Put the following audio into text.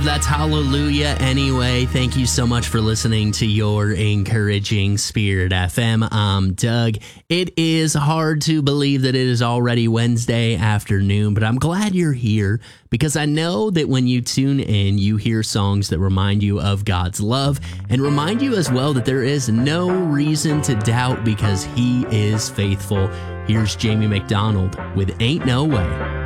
That's Hallelujah anyway. Thank you so much for listening to your encouraging Spirit FM. I'm Doug. It is hard to believe that it is already Wednesday afternoon, but I'm glad you're here because I know that when you tune in, you hear songs that remind you of God's love and remind you as well that there is no reason to doubt because He is faithful. Here's Jamie McDonald with Ain't No Way.